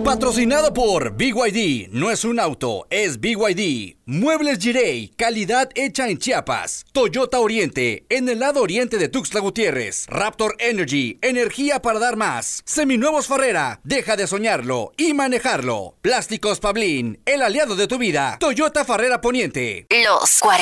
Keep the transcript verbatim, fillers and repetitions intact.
Patrocinado por B Y D. No es un auto, es B Y D. Muebles Girey, calidad hecha en Chiapas. Toyota Oriente, en el lado oriente de Tuxtla Gutiérrez. Raptor Energy, energía para dar más. Seminuevos Farrera, deja de soñarlo y manejarlo. Plásticos Pablín, el aliado de tu vida. Toyota Farrera Poniente. Los cuarenta.